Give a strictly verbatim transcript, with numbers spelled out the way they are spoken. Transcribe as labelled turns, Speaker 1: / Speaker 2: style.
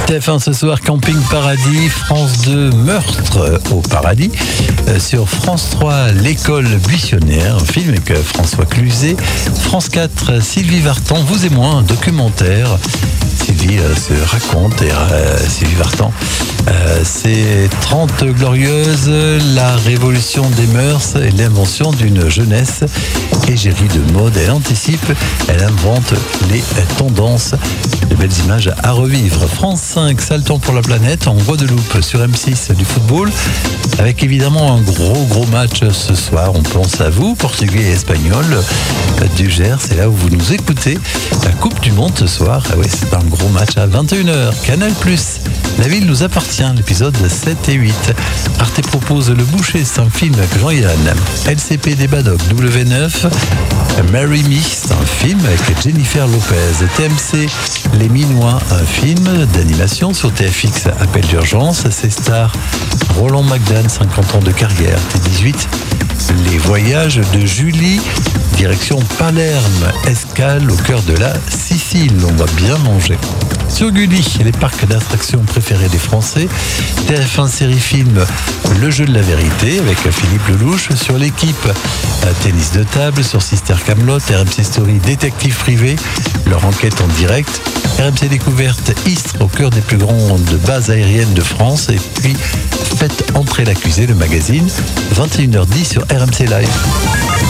Speaker 1: T F un ce soir, Camping Paradis, France deux, Meurtre au paradis. Euh, sur France trois, L'école buissonnière, un film avec euh, François Cluzet. France quatre, Sylvie Vartan, Vous et moi, un documentaire. Sylvie euh, se raconte, et euh, Sylvie Vartan, euh, c'est trente glorieuses, la révolution des mœurs et l'invention d'une jeunesse égérie de mode. Elle anticipe, elle invente les tendances, de belles images à revivre. France cinq, Sale temps pour la planète, en Guadeloupe, sur M six, du football, avec évidemment un gros gros match ce soir. On pense à vous, Portugais et Espagnols du Gers, c'est là où vous nous écoutez. La Coupe du Monde ce soir, ah oui, c'est un gros match à vingt et une heures. Canal plus, La ville nous appartient, l'épisode sept et huit. Arte propose Le Boucher, c'est un film avec Jean-Yann. L C P des Badocs, W neuf, Marry Me, c'est un film avec Jennifer Lopez. T M C, Les Minois, un film d'animation. Sur T F X, Appel d'urgence. C'est star Roland McDan, cinquante ans de carrière. T dix-huit, Les Voyages de Julie, direction Palerme, escale au cœur de la Sicile. On va bien manger. Sur Gulli, les parcs d'attractions préférés des Français. T F un série film Le Jeu de la Vérité avec Philippe Lelouch. Sur L'équipe, tennis de table. Sur Sister Camelot, R M C Story, détective privé, leur enquête en direct. R M C Découverte, Istres, au cœur des plus grandes bases aériennes de France. Et puis, Faites entrer l'accusé, le magazine, vingt et une heures dix sur R M C Live.